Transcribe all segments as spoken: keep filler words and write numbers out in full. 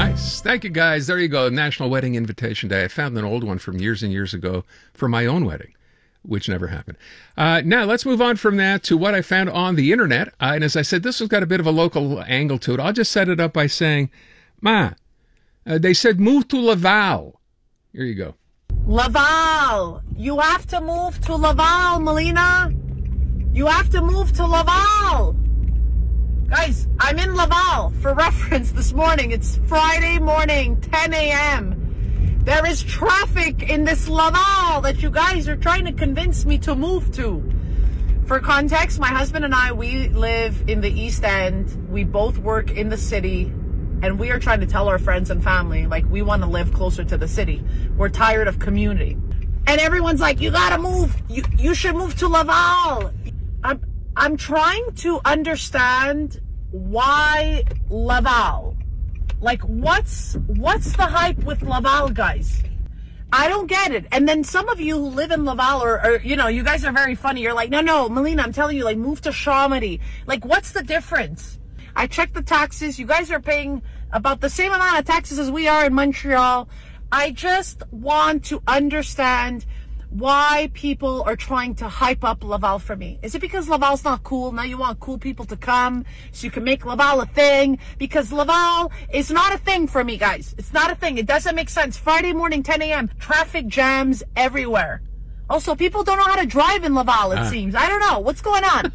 Nice. Thank you, guys. There you go. National Wedding Invitation Day. I found an old one from years and years ago for my own wedding, which never happened. Uh, now, let's move on from that to what I found on the internet. Uh, and as I said, this has got a bit of a local angle to it. I'll just set it up by saying, Ma, uh, they said move to Laval. Here you go. Laval. You have to move to Laval, Melina. You have to move to Laval. Guys, I'm in Laval for reference this morning. It's Friday morning, ten a.m. There is traffic in this Laval that you guys are trying to convince me to move to. For context, my husband and I, we live in the East End. We both work in the city, and we are trying to tell our friends and family, like, we want to live closer to the city. We're tired of community. And everyone's like, you gotta move. You, you should move to Laval. I'm, I'm trying to understand why Laval. Like, what's what's the hype with Laval, guys? I don't get it. And then some of you who live in Laval, or, or you know, you guys are very funny. You're like, no, no, Melina, I'm telling you, like, move to Chamonix. Like, what's the difference? I checked the taxes. You guys are paying about the same amount of taxes as we are in Montreal. I just want to understand why people are trying to hype up Laval for me. Is it because Laval's not cool? Now you want cool people to come so you can make Laval a thing? Because Laval is not a thing for me, guys. It's not a thing. It doesn't make sense. Friday morning, ten a.m., traffic jams everywhere. Also, people don't know how to drive in Laval, it ah. seems. I don't know. What's going on?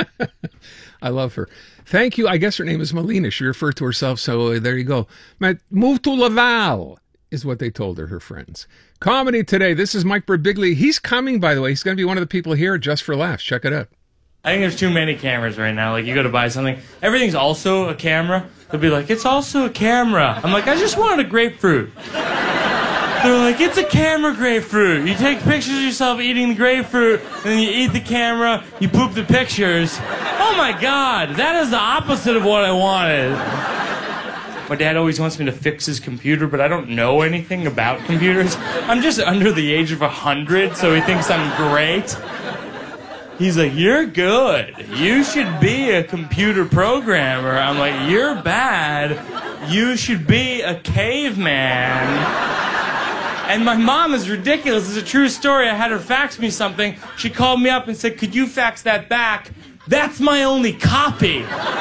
I love her. Thank you. I guess her name is Melina. She referred to herself, so uh, there you go. Move to Laval is what they told her, her friends. Comedy today. This is Mike Birbiglia. He's coming, by the way. He's going to be one of the people here Just for Laughs. Check it out. I think there's too many cameras right now. Like, you go to buy something, everything's also a camera. They'll be like, it's also a camera. I'm like, I just wanted a grapefruit. They're like, it's a camera grapefruit. You take pictures of yourself eating the grapefruit, and then you eat the camera, you poop the pictures. Oh my God, that is the opposite of what I wanted. My dad always wants me to fix his computer, but I don't know anything about computers. I'm just under the age of a hundred, so he thinks I'm great. He's like, you're good. You should be a computer programmer. I'm like, you're bad. You should be a caveman. And my mom is ridiculous. It's a true story. I had her fax me something. She called me up and said, could you fax that back? That's my only copy.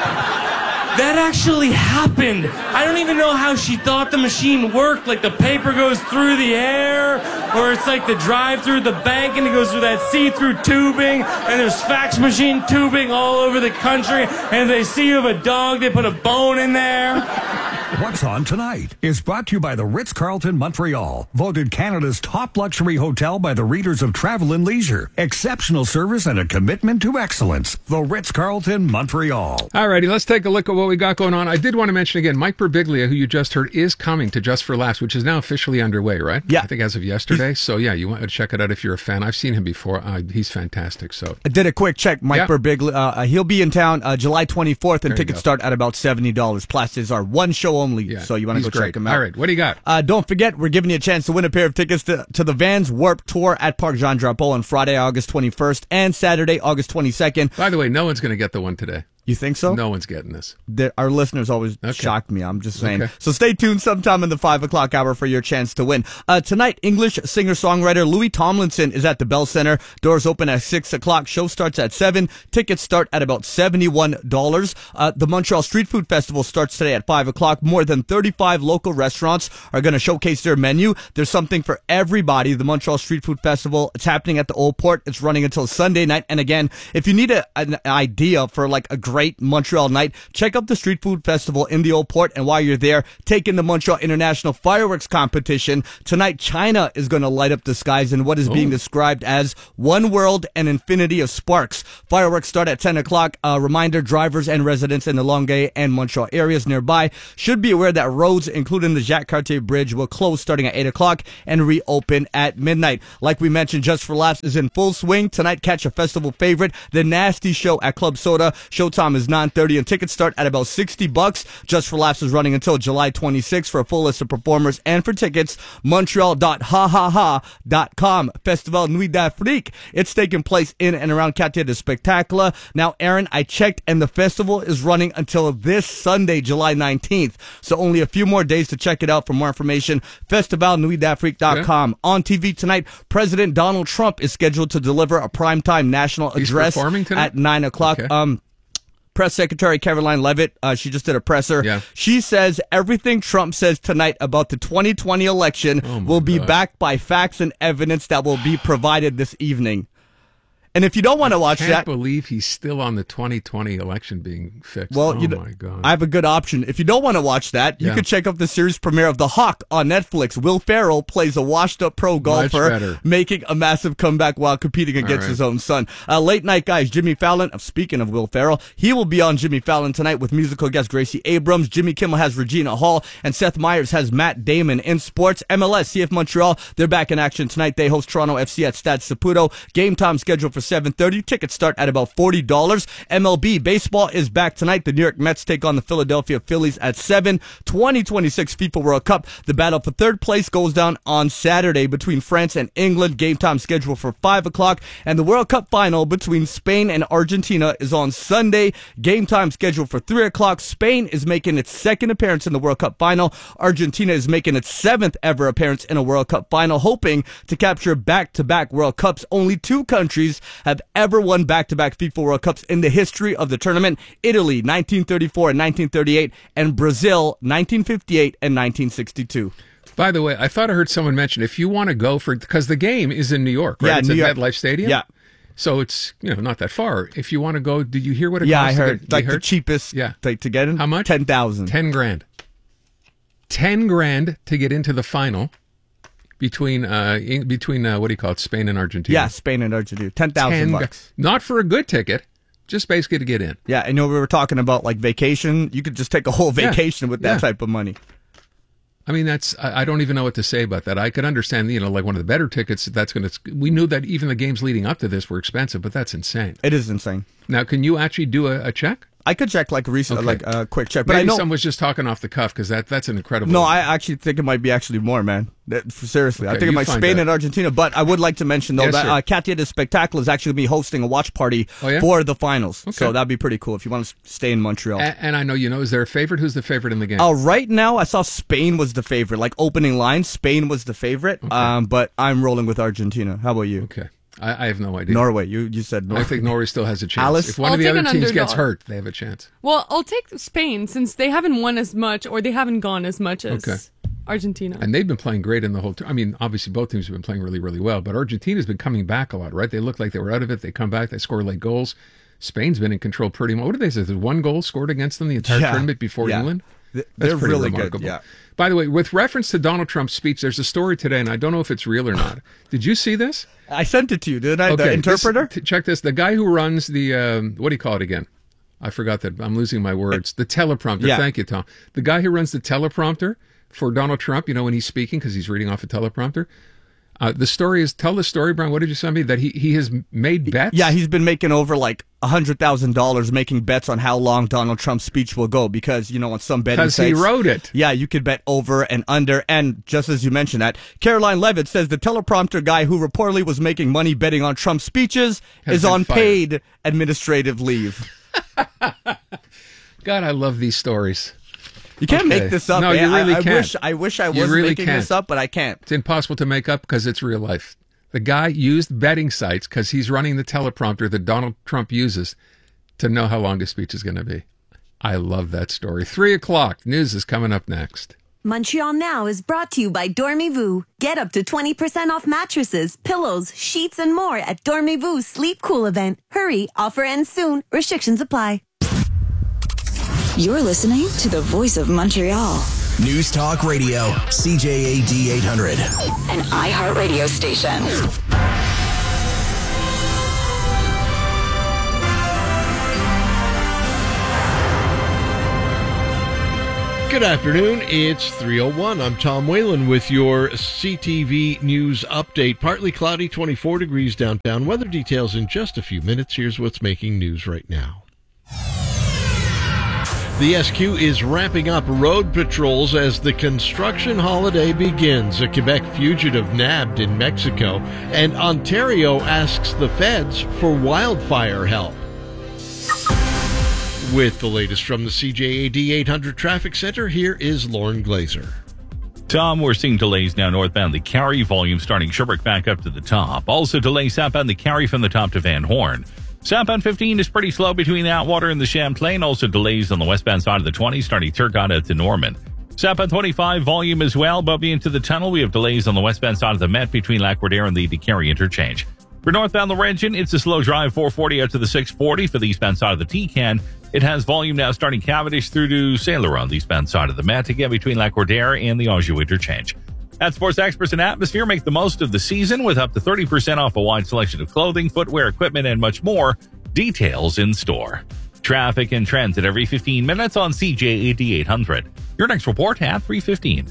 That actually happened. I don't even know how she thought the machine worked. Like, the paper goes through the air, or it's like the drive through the bank and it goes through that see-through tubing, and there's fax machine tubing all over the country, and if they see you have a dog, they put a bone in there. What's On Tonight is brought to you by the Ritz-Carlton Montreal, voted Canada's top luxury hotel by the readers of Travel and Leisure. Exceptional service and a commitment to excellence. The Ritz-Carlton Montreal. All righty, let's take a look at what we got going on. I did want to mention again, Mike Birbiglia, who you just heard, is coming to Just for Laughs, which is now officially underway, right? Yeah. I think as of yesterday. So yeah, you want to check it out if you're a fan. I've seen him before. Uh, he's fantastic. So I did a quick check. Mike yeah. Birbiglia, uh, he'll be in town uh, July twenty-fourth, and there tickets start at about seventy dollars. Places are one show only, yeah. so you want to go great. check him out. All right, what do you got? Uh, don't forget, we're giving you a chance to win a pair of tickets to, to the Vans Warped Tour at Parc Jean Drapeau on Friday, August twenty-first, and Saturday, August twenty-second. By the way, no one's going to get the one today. You think so? No one's getting this. The, our listeners always okay. shock me. I'm just saying. Okay. So stay tuned sometime in the five o'clock hour for your chance to win. Uh, tonight, English singer-songwriter Louis Tomlinson is at the Bell Center. Doors open at six o'clock. Show starts at seven. Tickets start at about seventy-one dollars. Uh, the Montreal Street Food Festival starts today at five o'clock. More than thirty-five local restaurants are going to showcase their menu. There's something for everybody. The Montreal Street Food Festival, it's happening at the Old Port. It's running until Sunday night. And again, if you need a, an idea for like a great Montreal night, check out the Street Food Festival in the Old Port, and while you're there, take in the Montreal International Fireworks Competition. Tonight, China is going to light up the skies in what is oh. being described as one world and infinity of sparks. Fireworks start at ten o'clock. A reminder, drivers and residents in the Longueuil and Montreal areas nearby should be aware that roads, including the Jacques Cartier Bridge, will close starting at eight o'clock and reopen at midnight. Like we mentioned, Just for Laughs is in full swing. Tonight, catch a festival favorite, The Nasty Show at Club Soda. Showtime time is nine thirty, and tickets start at about sixty bucks. Just for Laughs is running until July twenty-sixth. For a full list of performers and for tickets, montreal dot ha ha ha dot com. Festival Nuit d'Afrique. It's taking place in and around Quartier de Spectacle. Now, Aaron, I checked, and the festival is running until this Sunday, July nineteenth. So only a few more days to check it out. For more information, festival nuit d'afrique dot com. Yeah. On T V tonight, President Donald Trump is scheduled to deliver a primetime national He's address performing tonight? at nine o'clock. Okay. Um, Press Secretary Caroline Leavitt, uh, she just did a presser. Yeah. She says everything Trump says tonight about the twenty twenty election Oh my will be God. backed by facts and evidence that will be provided this evening. And if you don't want to watch Can't that, believe he's still on the twenty twenty election being fixed. well, oh you know, my God. I have a good option. If you don't want to watch that, you Yeah. could check out the series premiere of The Hawk on Netflix. Will Ferrell plays a washed-up pro golfer better. making a massive comeback while competing against right. his own son. Uh, late night guys, Jimmy Fallon. uh, Speaking of Will Ferrell, he will be on Jimmy Fallon tonight with musical guest Gracie Abrams. Jimmy Kimmel has Regina Hall, and Seth Meyers has Matt Damon. In sports, M L S, C F Montreal, they're back in action tonight. They host Toronto F C at Stade Saputo. Game time scheduled for seven thirty. Tickets start at about forty dollars. M L B baseball is back tonight. The New York Mets take on the Philadelphia Phillies at seven. twenty twenty-six FIFA World Cup. The battle for third place goes down on Saturday between France and England. Game time scheduled for five o'clock. And the World Cup final between Spain and Argentina is on Sunday. Game time scheduled for three o'clock. Spain is making its second appearance in the World Cup final. Argentina is making its seventh ever appearance in a World Cup final, hoping to capture back-to-back World Cups. Only two countries have ever won back-to-back FIFA World Cups in the history of the tournament. Italy, nineteen thirty-four and nineteen thirty-eight, and Brazil, nineteen fifty-eight and nineteen sixty-two. By the way, I thought I heard someone mention if you want to go for, because the game is in New York, right? Yeah, it's New at York. MetLife Stadium. Yeah. So it's, you know, not that far. If you want to go, did you hear what it Yeah, costs? I to heard. get- Like you the heard? cheapest Yeah. like, to get in. How much? ten thousand. Ten grand. Ten grand to get into the final between, uh, in, between uh, what do you call it, Spain and Argentina. Yeah, Spain and Argentina. ten thousand Ten, bucks. not for a good ticket, just basically to get in. Yeah, I know we were talking about like vacation. You could just take a whole Yeah. vacation with that Yeah. type of money. I mean, that's, I, I don't even know what to say about that. I could understand, you know, like one of the better tickets, that's going to, we knew that even the games leading up to this were expensive, but that's insane. It is insane. Now, can you actually do a, a check? I could check like recent, Okay. like a uh, quick check, but Maybe I know. someone was just talking off the cuff because that, that's an incredible. No, I actually think it might be actually more, man. That, seriously, I Okay, think it you might find Spain out. and Argentina. But I would like to mention though Yes, that sir. uh, Quartier de Spectacle is actually going to be hosting a watch party Oh, yeah? for the finals. So Okay. that'd be pretty cool if you want to stay in Montreal. A- and I know you know. Is there a favorite? Who's the favorite in the game? Uh, right now, I saw Spain was the favorite. Like opening line, Spain was the favorite. Um, but I'm rolling with Argentina. How about you? Okay, I, I have no idea. Norway. You you said Norway. I think Norway still has a chance. Alice? If one I'll of the take other an teams gets underdog. hurt, they have a chance. Well, I'll take Spain since they haven't won as much or they haven't gone as much as Okay. Argentina. And they've been playing great in the whole. T- I mean, obviously both teams have been playing really, really well. But Argentina's been coming back a lot, right? They look like they were out of it. They come back. They score late goals. Spain's been in control pretty much. What did they say? There's one goal scored against them the entire Yeah. tournament before Yeah. England. Th- That's They're pretty really remarkable. good. Yeah. By the way, with reference to Donald Trump's speech, there's a story today, and I don't know if it's real or not. Did you see this? I sent it to you, didn't I? the this- interpreter? t- check this. The guy who runs the, um, what do you call it again? I forgot that. I'm losing my words. The teleprompter. Yeah. Thank you, Tom. The guy who runs the teleprompter for Donald Trump, you know, when he's speaking, because he's reading off a teleprompter. Uh, the story is, tell the story, Brian. What did you send me? That he, he has made bets? Yeah, he's been making over like one hundred thousand dollars making bets on how long Donald Trump's speech will go because, you know, on some betting Because he sites. wrote it. Yeah, you could bet over and under. And just as you mentioned that, Caroline Leavitt says the teleprompter guy who reportedly was making money betting on Trump's speeches Has is been on fired. paid administrative leave. God, I love these stories. You can't Okay. make this up. No, man. you really I, I can't. wish I wish I You was really making can't. this up, but I can't. It's impossible to make up because it's real life. The guy used betting sites because he's running the teleprompter that Donald Trump uses to know how long his speech is going to be. I love that story. Three o'clock. News is coming up next. Montreal Now is brought to you by Dormez-vous. Get up to twenty percent off mattresses, pillows, sheets, and more at Dormez-vous Sleep Cool event. Hurry, offer ends soon. Restrictions apply. You're listening to the voice of Montreal. News Talk Radio, C J A D eight hundred. An iHeartRadio station. Good afternoon. It's three oh one. I'm Tom Whalen with your C T V News update. Partly cloudy, twenty-four degrees downtown. Weather details in just a few minutes. Here's what's making news right now. The S Q is ramping up road patrols as the construction holiday begins. A Quebec fugitive nabbed in Mexico, and Ontario asks the feds for wildfire help. With the latest from the C J A D eight hundred Traffic Center, here is Lauren Glazer. Tom, we're seeing delays now northbound the Carry, volume starting Sherbrooke back up to the top. Also delays southbound the Carry from the top to Van Horn. Southbound fifteen is pretty slow between the Atwater and the Champlain. Also delays on the westbound side of the twenty starting Turcotte to Norman. Southbound twenty-five volume as well. Above into the tunnel, we have delays on the westbound side of the Met between Lac-Wardière and the Carry interchange. For northbound Laurentian, it's a slow drive four forty out to the six forty. For the eastbound side of the T-Can, it has volume now starting Cavendish through to Saint Laurent on the eastbound side of the Met, again between Lac-Wardière and the Anjou interchange. At Sports Experts and Atmosphere, make the most of the season with up to thirty percent off a wide selection of clothing, footwear, equipment, and much more. Details in store. Traffic and transit every fifteen minutes on C J A D eight hundred. Your next report at three fifteen.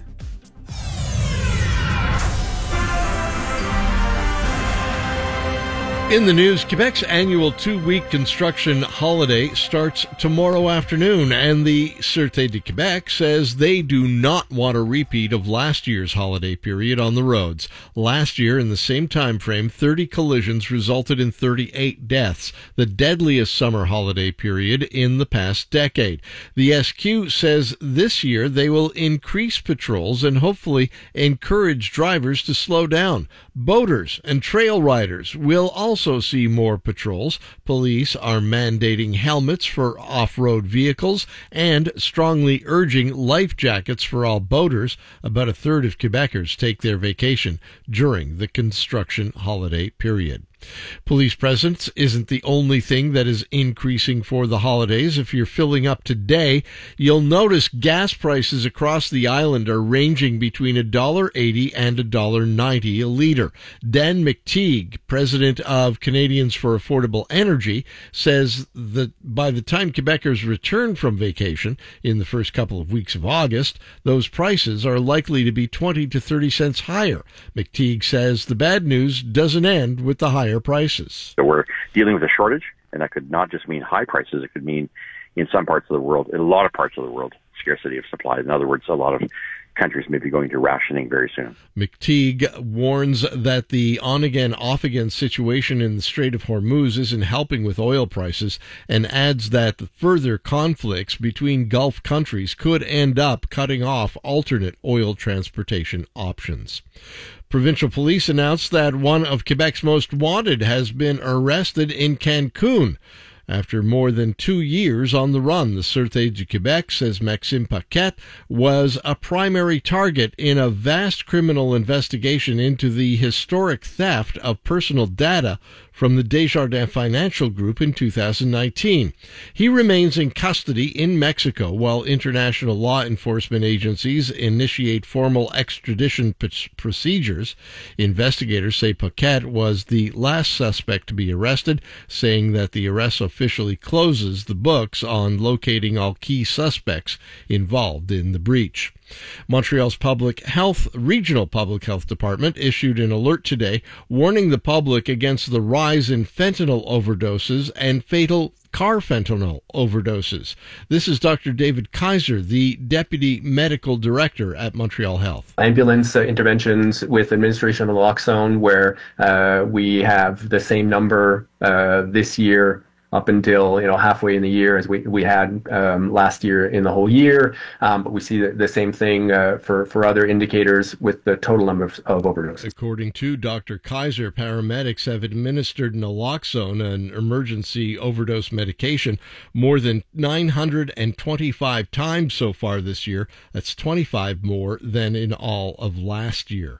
In the news, Quebec's annual two-week construction holiday starts tomorrow afternoon, and the Sûreté de Québec says they do not want a repeat of last year's holiday period on the roads. Last year, in the same time frame, thirty collisions resulted in thirty-eight deaths, the deadliest summer holiday period in the past decade. The S Q says this year they will increase patrols and hopefully encourage drivers to slow down. Boaters and trail riders will also also see more patrols. Police are mandating helmets for off-road vehicles and strongly urging life jackets for all boaters. About a third of Quebecers take their vacation during the construction holiday period. Police presence isn't the only thing that is increasing for the holidays. If you're filling up today, you'll notice gas prices across the island are ranging between one dollar eighty and one dollar ninety a litre. Dan McTeague, president of Canadians for Affordable Energy, says that by the time Quebecers return from vacation in the first couple of weeks of August, those prices are likely to be twenty to thirty cents higher. McTeague says the bad news doesn't end with the higher prices. So we're dealing with a shortage, and that could not just mean high prices. It could mean, in some parts of the world, in a lot of parts of the world, scarcity of supply. In other words, a lot of countries may be going to rationing very soon. McTeague warns that the on-again, off-again situation in the Strait of Hormuz isn't helping with oil prices, and adds that the further conflicts between Gulf countries could end up cutting off alternate oil transportation options. Provincial police announced that one of Quebec's most wanted has been arrested in Cancun. After more than two years on the run, the Sûreté du Québec says Maxime Paquette was a primary target in a vast criminal investigation into the historic theft of personal data from the Desjardins Financial Group in two thousand nineteen. He remains in custody in Mexico while international law enforcement agencies initiate formal extradition p- procedures. Investigators say Paquette was the last suspect to be arrested, saying that the arrest officially closes the books on locating all key suspects involved in the breach. Montreal's Public Health Regional Public Health Department issued an alert today warning the public against the rise in fentanyl overdoses and fatal carfentanil overdoses. This is Doctor David Kaiser, the Deputy Medical Director at Montreal Health. Ambulance uh, interventions with administration of naloxone, where uh, we have the same number uh, this year up until, you know, halfway in the year as we we had um, last year in the whole year. Um, but we see the, the same thing uh, for, for other indicators with the total number of, of overdoses. According to Doctor Kaiser, paramedics have administered naloxone, an emergency overdose medication, more than nine hundred twenty-five times so far this year. That's twenty-five more than in all of last year.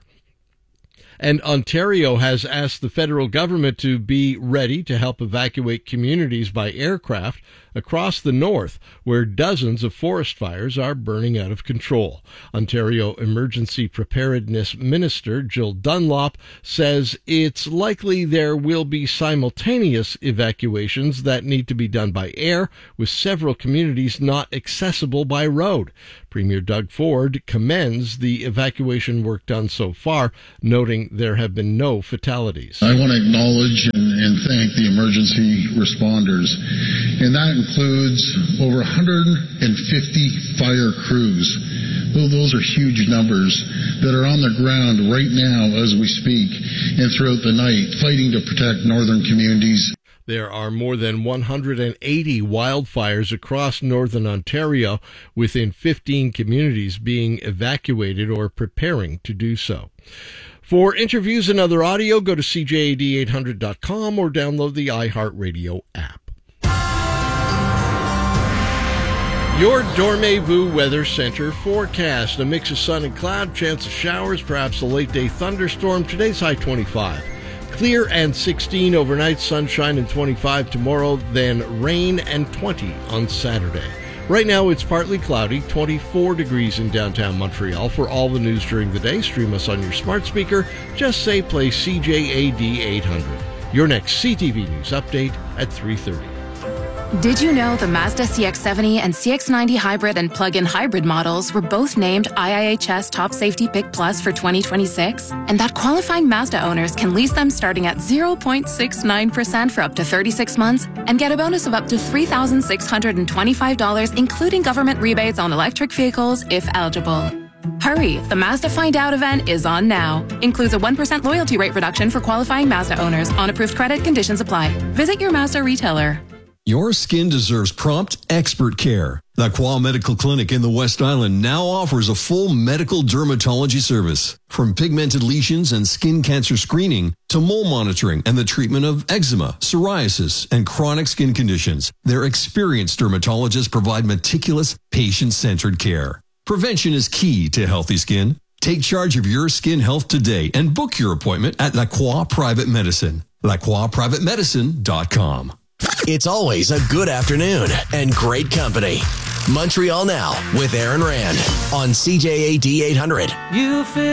And Ontario has asked the federal government to be ready to help evacuate communities by aircraft across the north, where dozens of forest fires are burning out of control. Ontario Emergency Preparedness Minister Jill Dunlop says it's likely there will be simultaneous evacuations that need to be done by air, with several communities not accessible by road. Premier Doug Ford commends the evacuation work done so far, noting there have been no fatalities. I want to acknowledge and, and thank the emergency responders, and that includes over one hundred fifty fire crews. Those are huge numbers that are on the ground right now as we speak and throughout the night fighting to protect northern communities. There are more than one hundred eighty wildfires across northern Ontario, within fifteen communities being evacuated or preparing to do so. For interviews and other audio, go to C J A D eight hundred dot com or download the iHeartRadio app. Your Dormez-vous Weather Center forecast. A mix of sun and cloud, chance of showers, perhaps a late-day thunderstorm. Today's high twenty-five. Clear and sixteen overnight, sunshine and twenty-five tomorrow, then rain and twenty on Saturday. Right now it's partly cloudy, twenty-four degrees in downtown Montreal. For all the news during the day, stream us on your smart speaker. Just say play C J A D eight hundred. Your next C T V News update at three thirty. Did you know the Mazda C X seventy and C X ninety hybrid and plug-in hybrid models were both named I I H S Top Safety Pick Plus for twenty twenty-six? And that qualifying Mazda owners can lease them starting at zero point six nine percent for up to thirty-six months and get a bonus of up to three thousand six hundred twenty-five dollars, including government rebates on electric vehicles if eligible. Hurry, the Mazda Find Out event is on now. Includes a one percent loyalty rate reduction for qualifying Mazda owners. On approved credit, conditions apply. Visit your Mazda retailer. Your skin deserves prompt, expert care. The Qua Medical Clinic in the West Island now offers a full medical dermatology service. From pigmented lesions and skin cancer screening to mole monitoring and the treatment of eczema, psoriasis, and chronic skin conditions, their experienced dermatologists provide meticulous, patient-centered care. Prevention is key to healthy skin. Take charge of your skin health today and book your appointment at La Croix Private Medicine. la croix private medicine dot com. It's always a good afternoon and great company. Montreal Now with Aaron Rand on C J A D eight hundred. You feel